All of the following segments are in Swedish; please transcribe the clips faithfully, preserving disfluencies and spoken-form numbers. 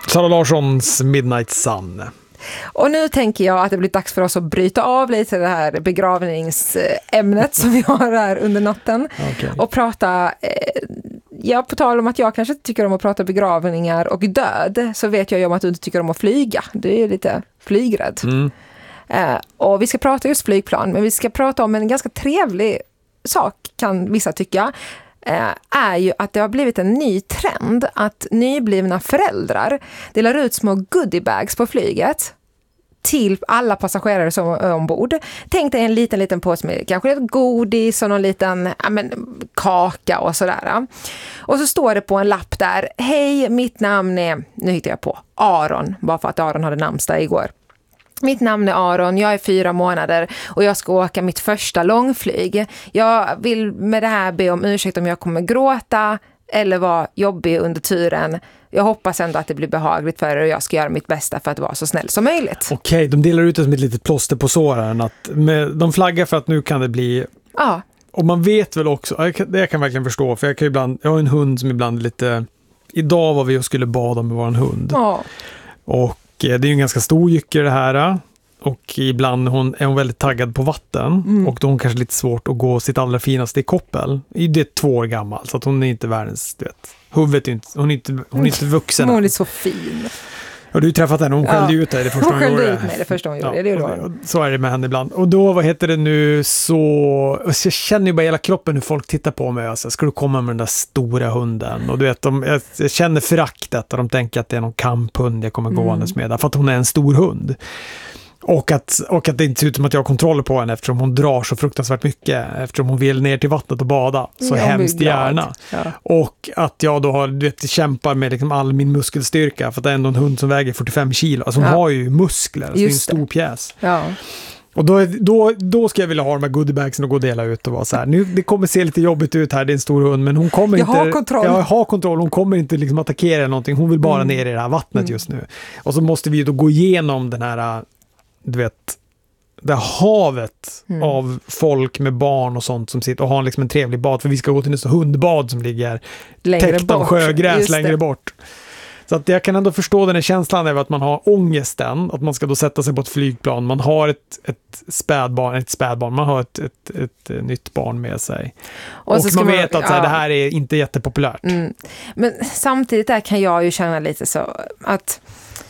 Sara Larssons Midnight Sun. Och nu tänker jag att det blir dags för oss att bryta av lite det här begravningsämnet som vi har här under natten. Okay. Och prata, eh, ja, på tal om att jag kanske inte tycker om att prata begravningar och död, så vet jag ju om att du inte tycker om att flyga. Du är lite flygrädd. Mm. Eh, och vi ska prata just flygplan, men vi ska prata om en ganska trevlig sak, kan vissa tycka. Är ju att det har blivit en ny trend att nyblivna föräldrar delar ut små goodiebags på flyget till alla passagerare som är ombord. Tänk dig en liten liten påse med kanske ett godis och någon liten ja, men, kaka och sådär. Och så står det på en lapp där: hej, mitt namn är, nu hittar jag på, Aron, bara för att Aron hade namnsdag igår. Mitt namn är Aron, jag är fyra månader och jag ska åka mitt första långflyg. Jag vill med det här be om ursäkt om jag kommer gråta eller vara jobbig under turen. Jag hoppas ändå att det blir behagligt för er och jag ska göra mitt bästa för att vara så snäll som möjligt. Okej, de delar ut det som ett litet plåster på såren. Att med, de flaggar för att nu kan det bli... Ja. Och man vet väl också, det jag kan verkligen förstå, för jag kan ibland, jag har en hund som ibland är lite... Idag var vi och skulle bada med vår hund. Ja. Och det är ju en ganska stor jycke det här. Och ibland hon, är hon väldigt taggad på vatten. Mm. Och då har hon kanske lite svårt att gå sitt allra finaste i koppel. Det är två år gammal, så att hon är inte världens, du vet. Huvudet är inte, hon är inte, hon är inte vuxen. Hon är så fin. Ja, du har ju träffat henne, hon ja. skällde ut dig det första hon, hon gjorde. Hon skällde ut mig det första hon gjorde, ja, det gjorde hon. Så är det med henne ibland. Och då, vad heter det nu, så... Jag känner ju bara hela kroppen hur folk tittar på mig. Alltså, ska du komma med den där stora hunden? Och du vet, de, jag, jag känner föraktet och de tänker att det är någon kamphund jag kommer mm. gåendes med. För att hon är en stor hund. Och att, och att det inte ser ut som att jag har kontroll på henne eftersom hon drar så fruktansvärt mycket. Eftersom hon vill ner till vattnet och bada. Så jag hemskt gärna. Ja. Och att jag då har, du vet, kämpar med liksom all min muskelstyrka. För att det är ändå en hund som väger fyrtiofem kilo. Alltså hon ja. har ju muskler. Så det är en stor pjäs. Ja. Och då, då, då ska jag vilja ha de här goodiebagsen och gå och dela ut och vara så här. Nu, det kommer se lite jobbigt ut här, det är en stor hund, men hon kommer jag inte... Har kontroll. Jag har kontroll. Hon kommer inte liksom attackera eller någonting. Hon vill bara mm. ner i det här vattnet mm. just nu. Och så måste vi då gå igenom den här, du vet, det havet mm. av folk med barn och sånt som sitter och har liksom en trevlig bad, för vi ska gå till nästa hundbad som ligger längre täckt av sjögräs längre bort. Så att jag kan ändå förstå den här känslan över att man har ångesten, att man ska då sätta sig på ett flygplan, man har ett, ett spädbarn, ett spädbarn, man har ett, ett, ett, ett nytt barn med sig. Och, och man vet man, att så här, ja. det här är inte jättepopulärt. Mm. Men samtidigt där kan jag ju känna lite så att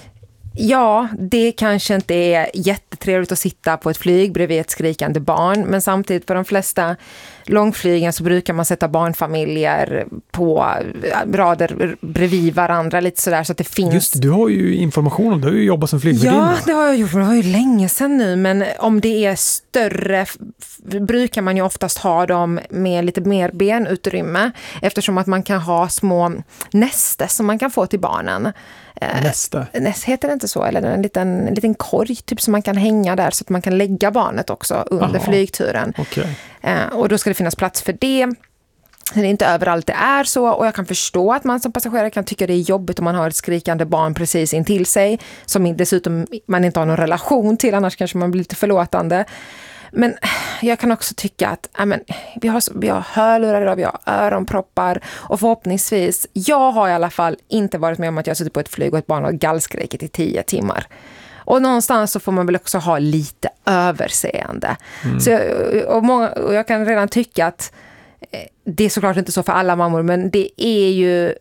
ja, det kanske inte är jättetrevligt att sitta på ett flyg bredvid ett skrikande barn, men samtidigt på de flesta långflygen så brukar man sätta barnfamiljer på rader bredvid varandra lite sådär så att det finns... Just, du har ju information om, du har ju jobbat som flygvärdinna. Ja, det har jag gjort, men det var ju länge sedan nu, men om det är större brukar man ju oftast ha dem med lite mer benutrymme eftersom att man kan ha små näster som man kan få till barnen. Nästa. Näst heter det inte så, eller en liten, en liten korg typ som man kan hänga där så att man kan lägga barnet också under Aha. flygturen. Okay. Eh, och då ska det finnas plats för det. Det är inte överallt det är så, och jag kan förstå att man som passagerare kan tycka det är jobbigt om man har ett skrikande barn precis intill sig som dessutom man inte har någon relation till, annars kanske man blir lite förlåtande. Men jag kan också tycka att äh, men, vi, har, vi har hörlurar idag, vi har öronproppar och förhoppningsvis, jag har i alla fall inte varit med om att jag suttit på ett flyg och ett barn har gallskrikit i tio timmar. Och någonstans så får man väl också ha lite överseende. Mm. Så jag, och, många, och jag kan redan tycka att det är såklart inte så för alla mammor, men det är ju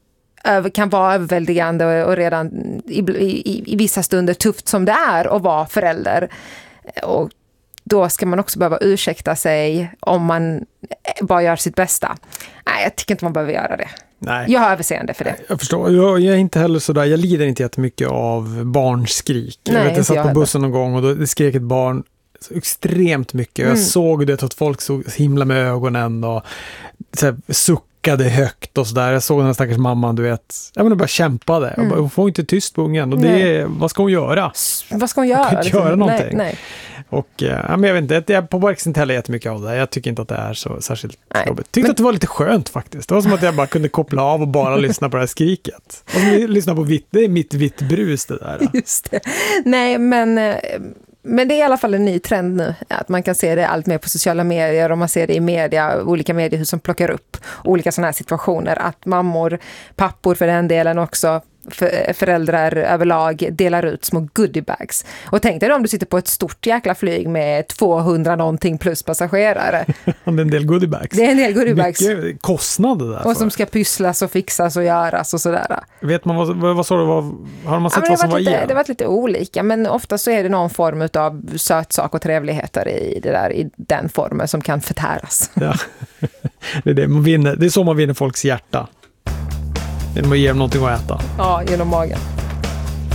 kan vara överväldigande och redan i, i, i vissa stunder tufft som det är att vara förälder. Och då ska man också behöva ursäkta sig om man bara gör sitt bästa. Nej, jag tycker inte man behöver göra det. Nej. Jag har överseende för det. Jag förstår. Jag, jag är inte heller sådär. Jag lider inte jättemycket av barnskrik. Nej, jag vet, jag satt jag på heller. bussen någon gång och då det skrek ett barn så extremt mycket. Mm. Jag såg det att folk såg himla med ögonen och så här, suckade högt och sådär. Jag såg den här stackars mamman, du vet. Jag menar, bara kämpade. Mm. Bara, hon får inte tyst på ungen. Och det är, vad ska hon göra? Vad ska hon göra? Hon kan inte göra någonting. Nej, nej. Och ja, men jag vet inte, jag påverkas inte heller jättemycket av det. Jag tycker inte att det är så särskilt nej. jobbigt. Tyckte men... att det var lite skönt faktiskt. Det var som att jag bara kunde koppla av och bara lyssna på det här skriket. Och lyssna på vitt, det är mitt vitt brus det där. Just det. Nej, men... Men det är i alla fall en ny trend nu, att man kan se det allt mer på sociala medier och man ser det i media, olika mediehus som plockar upp olika sådana här situationer, att mammor, pappor för den delen också för, föräldrar överlag delar ut små goodiebags. Och tänk dig om du sitter på ett stort jäkla flyg med tvåhundra någonting plus passagerare. Det är en del goodiebags. Det är en del goodiebags. Mycket kostnader där. Och som ska pysslas och fixas och göras och sådär. Vet man vad, vad, vad sa du? Vad, har man sett ja, vad som var lite, i? Det har varit lite olika, men ofta så är det någon form av sötsak och trevligheter i, det där, i den formen som kan förtäras. Ja. Det, är det, man vinner, det är så man vinner folks hjärta. Genom att ge dem någonting att äta. Ja, genom magen.